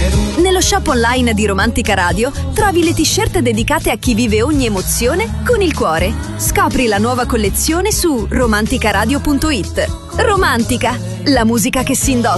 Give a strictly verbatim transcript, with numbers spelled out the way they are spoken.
Nello shop online di Romantica Radio trovi le t-shirt dedicate a chi vive ogni emozione con il cuore. Scopri la nuova collezione su romanticaradio punto it. Romantica, la musica che si indossa.